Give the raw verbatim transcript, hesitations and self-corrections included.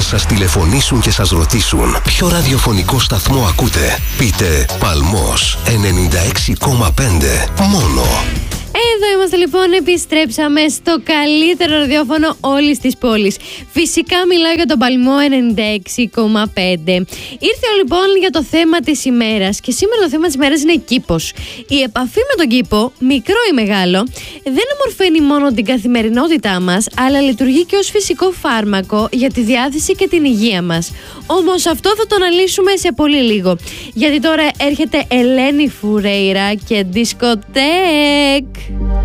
σας τηλεφωνήσουν και σας ρωτήσουν ποιο ραδιοφωνικό σταθμό ακούτε, πείτε Παλμός ενενήντα έξι κόμμα πέντε μόνο. Εδώ είμαστε λοιπόν, επιστρέψαμε στο καλύτερο ραδιόφωνο όλης της πόλης. Φυσικά μιλάω για τον Παλμό ενενήντα έξι κόμμα πέντε. Ήρθε λοιπόν για το θέμα της ημέρας και σήμερα το θέμα της ημέρας είναι κήπος. Η επαφή με τον κήπο, μικρό ή μεγάλο, δεν ομορφαίνει μόνο την καθημερινότητά μας, αλλά λειτουργεί και ως φυσικό φάρμακο για τη διάθεση και την υγεία μας. Όμως αυτό θα το αναλύσουμε σε πολύ λίγο. Γιατί τώρα έρχεται Ελένη Φουρέιρα και δισκοτέκ.